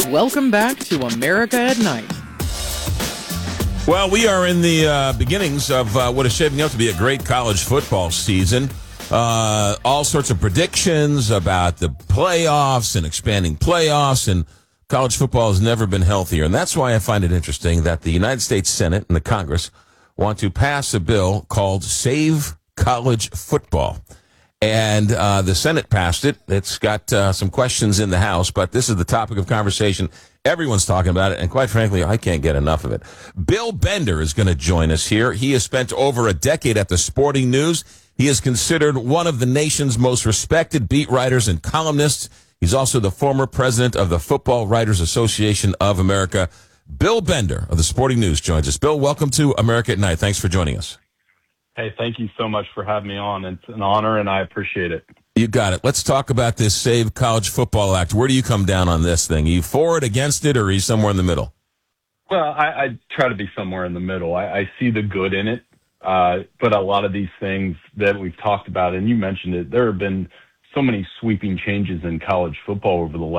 welcome back to America at Night. Well, we are in the beginnings of what is shaping up to be a great college football season. All sorts of predictions about the playoffs and expanding playoffs, and college football has never been healthier. And that's why I find it interesting that the United States Senate and the Congress want to pass a bill called Save College Football. And the Senate passed it. It's got some questions in the House, but this is the topic of conversation. Everyone's talking about it, and quite frankly, I can't get enough of it. Bill Bender is going to join us here. He has spent over a decade at the Sporting News. He is considered one of the nation's most respected beat writers and columnists. He's also the former president of the Football Writers Association of America. Bill Bender of the Sporting News joins us. Bill, welcome to America at Night. Thanks for joining us. Hey, thank you so much for having me on. It's an honor, and I appreciate it. You got it. Let's talk about this Save College Football Act. Where do you come down on this thing? Are you for it, against it, or are you somewhere in the middle? Well, I try to be somewhere in the middle. I see the good in it, but a lot of these things that we've talked about, and you mentioned it, there have been so many sweeping changes in college football over the last